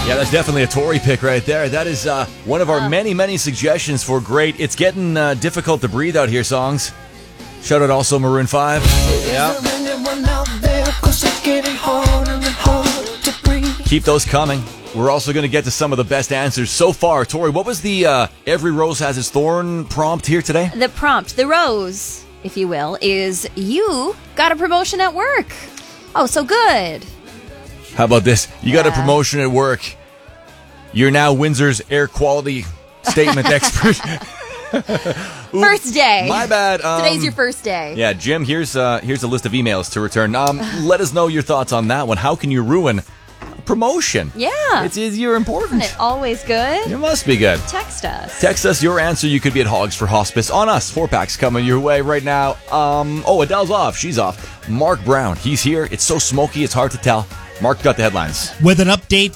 Yeah, that's definitely a Tory pick right there. That is one of our many suggestions for great It's Getting Difficult to Breathe Out Here songs. Shout out also Maroon 5. Yeah. Keep those coming. We're also going to get to some of the best answers so far. Tori, what was the Every Rose Has Its Thorn prompt here today? The prompt, the rose, if you will, is you got a promotion at work. Oh, so good. How about this? You got a promotion at work. You're now Windsor's air quality statement expert. First day. My bad. Today's your first day. Yeah, Jim, here's a list of emails to return. Let us know your thoughts on that one. How can you ruin a promotion? Yeah. You're important. Isn't it always good? It must be good. Text us. Text us your answer. You could be at Hogs for Hospice on us. 4-packs coming your way right now. Adele's off. She's off. Mark Brown, he's here. It's so smoky, it's hard to tell. Mark got the headlines. With an update